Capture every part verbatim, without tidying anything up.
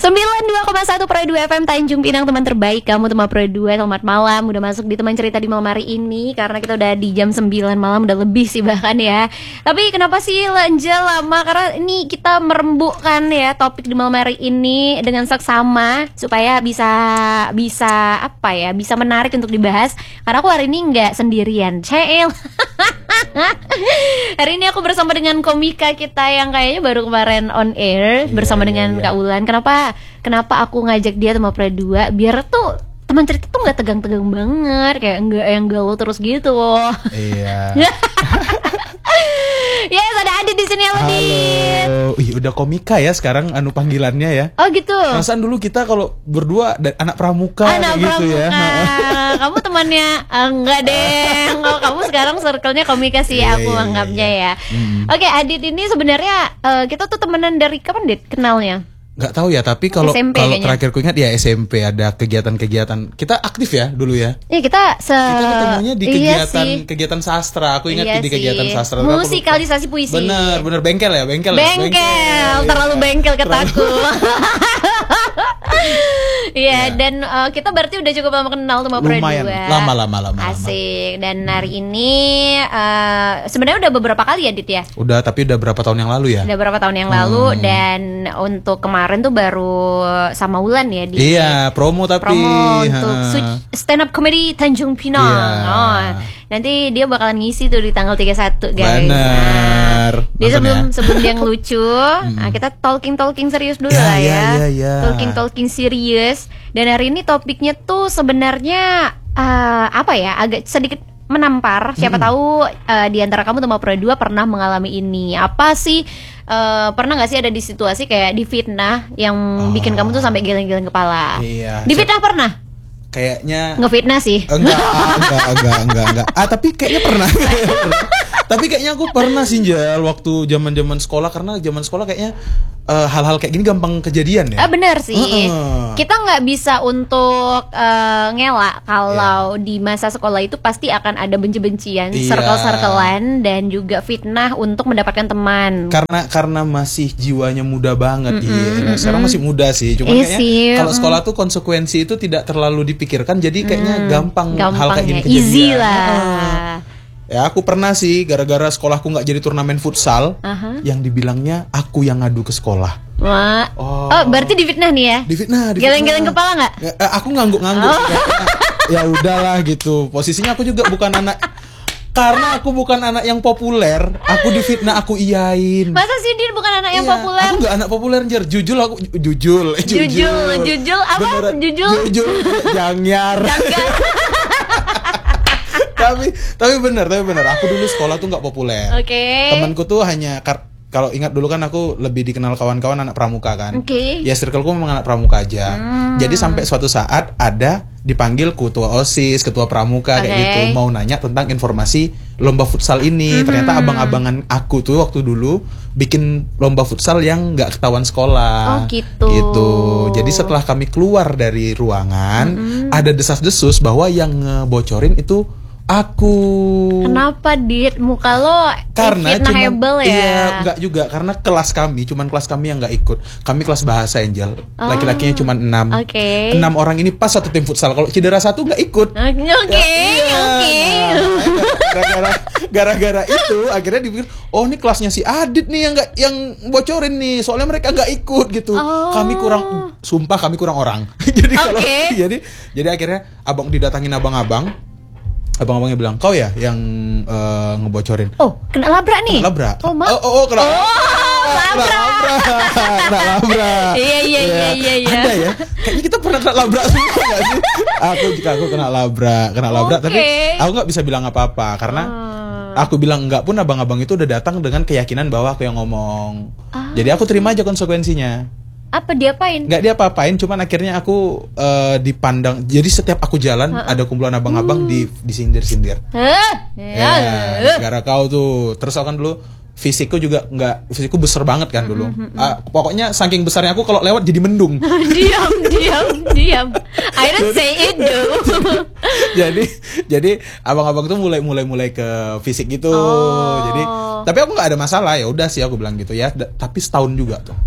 sembilan puluh dua koma satu Pro dua F M Tanjung Pinang, teman terbaik kamu, teman Pro dua. Selamat malam, udah masuk di teman cerita di malam hari ini. Karena kita udah di jam sembilan malam, udah lebih sih bahkan ya. Tapi kenapa sih lanjut lama? Karena ini kita merembukkan ya topik di malam hari ini dengan seksama supaya bisa bisa apa ya, bisa menarik untuk dibahas. Karena aku hari ini nggak sendirian, Cel. Hari ini aku bersama dengan komika kita yang kayaknya baru kemarin on air, yeah, bersama yeah, dengan yeah. Kak Ulan. Kenapa kenapa aku ngajak dia sama Pro dua biar tuh teman cerita tuh nggak tegang-tegang banget, kayak enggak yang galau terus gitu loh. Iya. Yes, ada Adit di sini. Halo, Adit. Ih, udah komika ya sekarang anu panggilannya ya. Oh gitu. Perasaan dulu kita kalau berdua dan anak pramuka anak gitu pramuka. Ya. Kamu temannya uh, enggak deh. Kalau kamu sekarang circle-nya komika sih, yeah, aku yeah, anggapnya yeah. ya. Hmm. Oke, Adit ini sebenarnya uh, kita tuh temenan dari kapan, Dit, kenalnya? Nggak tahu ya, tapi kalau kalau terakhir ku ingat ya S M P ada kegiatan-kegiatan. Kita aktif ya dulu ya. Iya, kita se kita ketemunya di kegiatan iya kegiatan sastra. Aku ingat iya di kegiatan sih. sastra. Musikalisasi puisi. Bener, bener bengkel ya, bengkel. Bengkel, bengkel. terlalu bengkel kataku. Iya, ya. Dan uh, kita berarti udah cukup lama kenal sama Pro dua. Lama, lama, lama. Asik. Dan hari ini uh, sebenarnya udah beberapa kali ya, Dit ya. Udah, tapi udah berapa tahun yang lalu ya? Udah berapa tahun yang hmm. lalu. Dan untuk kemarin tuh baru sama Wulan ya di. Iya, promo tapi. Promo untuk stand up comedy Tanjung Pinang. Iya. Oh, nanti dia bakalan ngisi tuh di tanggal tiga puluh satu, guys. Bener. Nah, dia sebelum ya? sebelum dia ngelucu, hmm. nah kita talking talking serius dulu ya, lah ya. ya, ya. Talking talking serius. Dan hari ini topiknya tuh sebenarnya uh, apa ya? Agak sedikit menampar. Siapa hmm. tahu uh, di antara kamu teman Pro dua pernah mengalami ini. Apa sih? Uh, pernah nggak sih ada di situasi kayak difitnah yang oh. bikin kamu tuh sampai geleng-geleng kepala? Iya. Difitnah pernah? Kayaknya ngefitnah sih. Enggak, enggak, enggak, enggak, enggak. Ah, tapi kayaknya pernah. Tapi kayaknya aku pernah sih, Jal, waktu zaman-zaman sekolah, karena zaman sekolah kayaknya uh, hal-hal kayak gini gampang kejadian ya. Ah, benar sih. Uh-uh. Kita nggak bisa untuk uh, ngelak kalau yeah. di masa sekolah itu pasti akan ada benci-bencian, yeah. circle-circlean, dan juga fitnah untuk mendapatkan teman. Karena karena masih jiwanya muda banget, mm-mm, iya. Nah, sekarang masih muda sih. Cuma eh, kayaknya kalau sekolah tuh konsekuensi itu tidak terlalu dipikirkan, jadi kayaknya mm, gampang, gampang hal kayak gini ya. kejadian. Easy lah. Uh. Ya, aku pernah sih gara-gara sekolahku nggak jadi turnamen futsal, uh-huh. yang dibilangnya aku yang ngadu ke sekolah. Wah, oh, oh berarti difitnah nih ya? Difitnah, difitnah. Geleng-geleng kepala nggak? Ya, eh, aku ngangguk-ngangguk. Oh. Ya udahlah gitu. Posisinya aku juga bukan anak, karena aku bukan anak yang populer. Aku difitnah, aku iyain. Masa sih dia bukan anak yang iya, populer? Aku nggak anak populer, Jer. Jujul aku, jujul, jujul, jujul, jujul apa? Beneran. Jujul, jujul, jangyar. Jangyar. tapi tapi benar tapi benar aku dulu sekolah tuh nggak populer. Oke. Okay. Temanku tuh hanya kar- kalau ingat dulu kan aku lebih dikenal kawan-kawan anak pramuka kan. Oke. Okay. Ya circleku memang anak pramuka aja. Hmm. Jadi sampai suatu saat ada dipanggil ketua OSIS, ketua pramuka okay. kayak gitu, mau nanya tentang informasi lomba futsal ini. Hmm. Ternyata abang-abangan aku tuh waktu dulu bikin lomba futsal yang nggak ketahuan sekolah. Oh gitu. Gitu. Jadi setelah kami keluar dari ruangan, hmm. ada desas-desus bahwa yang ngebocorin itu aku. Kenapa, Dit? Muka lo karena fitnahable ya? Iya, enggak juga. Karena kelas kami, cuman kelas kami yang enggak ikut. Kami kelas bahasa, Angel. Oh. Laki-lakinya cuma enam. Oke. Okay. enam orang ini pas satu tim futsal. Kalau cedera satu enggak ikut. Oke, okay. ya, iya. oke. Okay. Nah, gara-gara gara-gara itu akhirnya dipikir, oh ini kelasnya si Adit nih yang enggak yang bocorin nih. Soalnya mereka enggak ikut gitu. Oh. Kami kurang, sumpah kami kurang orang. Jadi okay. kalau jadi jadi akhirnya abang didatangin abang-abang. Abang-abangnya bilang, kau ya yang uh, ngebocorin. Oh, kena labrak nih. Kena labrak. Oh, ma- oh, oh, oh, kena. Oh, labrak. Kena labrak. Iya, iya, iya, iya, iya. Ada ya? Kayaknya kita pernah kena labrak semua enggak sih? Aku juga aku kena labrak, kena labrak, okay. Tapi aku enggak bisa bilang apa-apa karena uh. aku bilang enggak pun abang-abang itu udah datang dengan keyakinan bahwa aku yang ngomong. Uh. Jadi aku terima aja konsekuensinya. Apa diapain? Nggak diapa-apain, cuman akhirnya aku uh, dipandang. Jadi setiap aku jalan uh-uh. ada kumpulan abang-abang uh. di disindir-sindir. Huh? Ya, uh. gara kau tuh. Terus aku kan dulu fisikku juga nggak, fisikku besar banget kan dulu. Uh-huh. Uh, pokoknya saking besarnya aku kalau lewat jadi mendung. diam, diam, diam. I don't say it though. jadi, jadi abang-abang tuh mulai mulai mulai ke fisik gitu. Oh. Jadi, tapi aku nggak ada masalah, ya udah sih aku bilang gitu ya. D- tapi setahun juga tuh.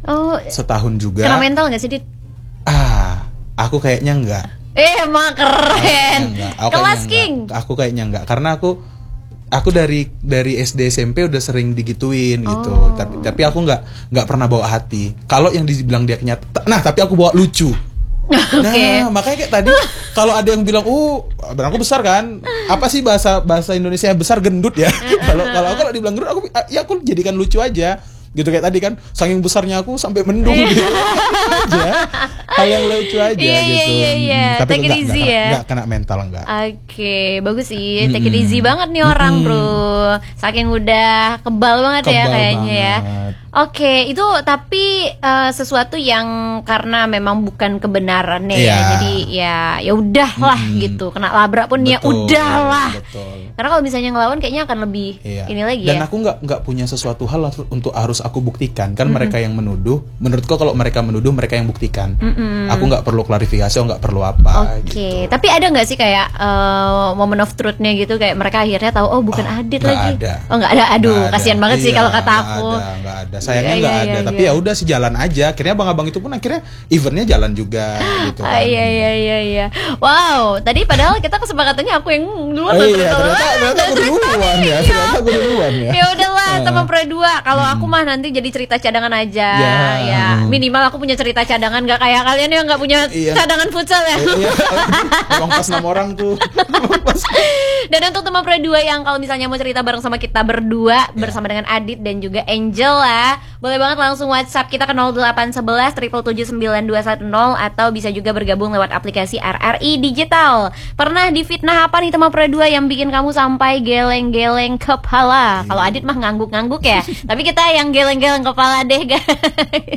Oh, setahun juga. Kena mental nggak sih, Dit? Ah, aku kayaknya enggak. Eh, emang keren. Kelas King. Enggak. Aku kayaknya enggak, karena aku aku dari dari S D S M P udah sering digituin gitu. Oh. Tapi tapi aku nggak nggak pernah bawa hati. Kalau yang dibilang dia kenyataan, nah tapi aku bawa lucu. Okay. Nah, makanya kayak tadi kalau ada yang bilang, "Uh, badan aku besar kan?" Apa sih bahasa bahasa Indonesia yang besar, gendut ya? Kalau kalau aku kalau dibilang gendut, aku ya aku jadikan lucu aja. Gitu kayak tadi kan, saking besarnya aku sampai mendung gitu aja, hal yang lucu aja yeah, gitu. Iya iya iya. Tapi take it easy enggak, ya. Enggak kena mental enggak. Oke, okay, bagus sih. Take it easy banget nih orang, mm-hmm. Bro. Saking udah kebal banget kebal ya kayaknya banget. ya. Oke, okay, itu tapi uh, sesuatu yang karena memang bukan kebenaran ya. Yeah. Jadi ya ya udahlah mm-hmm. gitu. Kena labrak pun betul, ya udahlah. Betul. Karena kalau misalnya ngelawan kayaknya akan lebih yeah. ini lagi Dan ya. Dan aku nggak nggak punya sesuatu hal untuk harus aku buktikan. Kan mm-hmm. mereka yang menuduh. Menurutku kalau mereka menuduh, mereka yang buktikan. Mm-hmm. Aku nggak perlu klarifikasi, aku nggak perlu apa. Oke, okay. gitu. Tapi ada nggak sih kayak uh, moment of truth-nya gitu, kayak mereka akhirnya tahu oh bukan oh, Adit lagi. Ada. Oh nggak ada. Aduh, kasihan banget iya, sih kalau kata aku. Nggak ada, nggak ada. Sayangnya nggak iya, ada. iya, Tapi iya. ya udah sih, jalan aja. Akhirnya abang-abang itu pun akhirnya eventnya jalan juga. Gitu. Ah, iya iya iya iya. Wow, tadi padahal kita kesepakatannya aku yang duluan. Oh, iya, ternyata ternyata aku duluan ya. Ternyata aku duluan ya. Ya udahlah, teman Pro dua. Kalau aku mah nanti jadi cerita cadangan aja. Ya, ya. Minimal aku punya cerita cadangan, gak kayak kalian yang gak punya iya. cadangan futsal ya. Iya. Emang pas enam orang tuh. Dan untuk teman Pro dua yang kalau misalnya mau cerita bareng sama kita berdua, yeah. bersama dengan Adit dan juga Angel lah, boleh banget langsung WhatsApp kita ke nol delapan satu satu tujuh tujuh sembilan dua satu nol, atau bisa juga bergabung lewat aplikasi R R I Digital. Pernah difitnah apa nih teman Pro dua yang bikin kamu sampai geleng-geleng kepala? Kalau Adit mah ngangguk-ngangguk ya. Tapi kita yang geleng-geleng kepala deh guys.